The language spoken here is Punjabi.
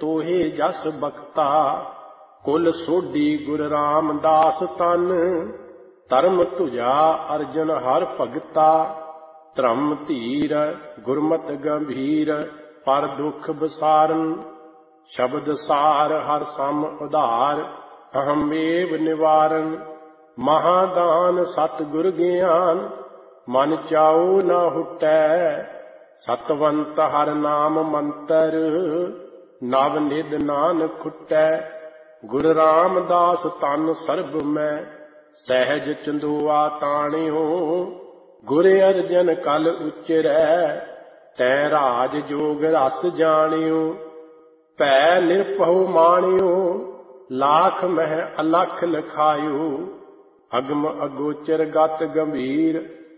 ਤੋਹੇ ਜਸ ਬਖਤਾ। ਕੁਲ ਸੋਢੀ ਗੁਰ ਰਾਮਦਾਸ ਤਨ, ਧਰਮ ਤੁਜਾ ਅਰਜਨ ਹਰ ਭਗਤਾ। ਧਰਮ ਧੀਰ ਗੁਰਮਤਿ ਗੰਭੀਰ, ਪਰ ਦੁਖ ਵਿਸਾਰਨ। ਸ਼ਬਦ ਸਾਰ ਹਰ ਸਮ ਉਧਾਰ, ਅਹਮੇਵ ਨਿਵਾਰਨ। ਮਹਾਦਾਨ ਸਤਿਗੁਰ ਗਿਆਨ, ਮਨ ਚਾਉ ਨਾ ਹੁਟੈ। ਸਤਵੰਤ ਹਰ ਨਾਮ ਮੰਤਰ, ਨਵ ਨਿਧ ਨਾਨਕ ਖੁਟੈ। ਗੁਰ ਰਾਮਦਾਸ ਤਨ ਸਰਬ ਮੈਂ, ਸਹਿਜ ਚੰਦੋਆ ਤਾਣਿਓ। ਗੁਰ ਅਰਜਨ ਕਲ ਉਚਰੈ, ਤੈ ਰਾਜ ਜੋਗ ਰਸ ਜਾਣਿਓ। ਭੈ ਨਿਰਭਉ ਮਾਣਿਓ, ਲਾਖ ਮਹਿ ਅਲਖ ਲਖਾਇਓ। ਅਗਮ ਅਗੋਚਰ ਗਤ ਗੰਭੀਰ,